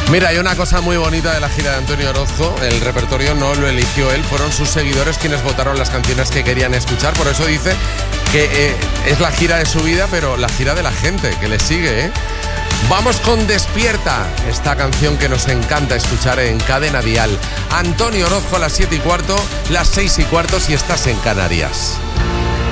Mira, hay una cosa muy bonita de la gira de Antonio Orozco. El repertorio no lo eligió él, fueron sus seguidores quienes votaron las canciones que querían escuchar. Por eso dice que es la gira de su vida, pero la gira de la gente que le sigue, ¿eh? Vamos con Despierta, esta canción que nos encanta escuchar en Cadena Dial. Antonio Orozco a las 7:15, las 6:15 si estás en Canarias.